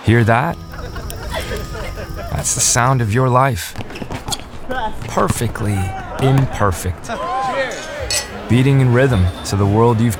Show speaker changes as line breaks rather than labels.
Hear that? That's the sound of your life. Perfectly imperfect. Beating in rhythm to the world you've